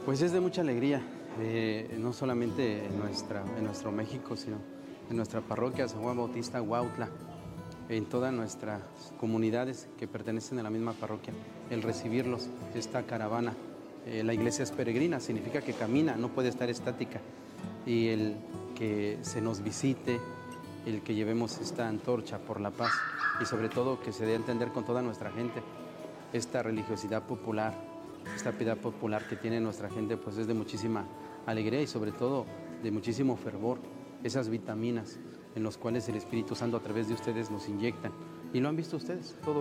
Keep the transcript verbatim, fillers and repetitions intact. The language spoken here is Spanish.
Pues es de mucha alegría, eh, no solamente en, nuestra, en nuestro México, sino en nuestra parroquia San Juan Bautista Huautla, en todas nuestras comunidades que pertenecen a la misma parroquia, el recibirlos, esta caravana. Eh, la iglesia es peregrina, significa que camina, no puede estar estática. Y el que se nos visite, el que llevemos esta antorcha por la paz y sobre todo que se dé a entender con toda nuestra gente esta religiosidad popular, esta piedad popular que tiene nuestra gente, pues es de muchísima alegría y sobre todo de muchísimo fervor, esas vitaminas en las cuales el Espíritu Santo a través de ustedes nos inyectan. Y lo han visto ustedes, todo